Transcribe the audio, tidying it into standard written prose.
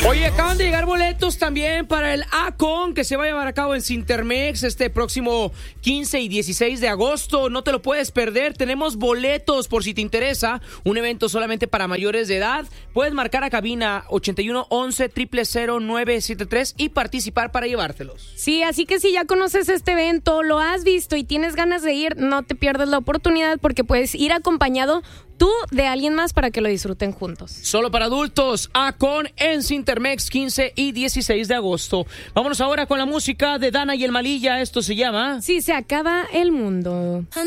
Oye, acaban de llegar boletos también para el ACON que se va a llevar a cabo en Cintermex este próximo 15 y 16 de agosto. No te lo puedes perder. Tenemos boletos por si te interesa. Un evento solamente para mayores de edad. Puedes marcar a cabina 8111-000-973 y participar para llevártelos. Sí, así que si ya conoces este evento, lo has visto y tienes ganas de ir, no te pierdas la oportunidad porque puedes ir acompañado tú de alguien más para que lo disfruten juntos. Solo para adultos, ACON en Cintermex 15 y 16 de agosto. Vámonos ahora con la música de Dana y el Malilla. Esto se llama Si se acaba el mundo.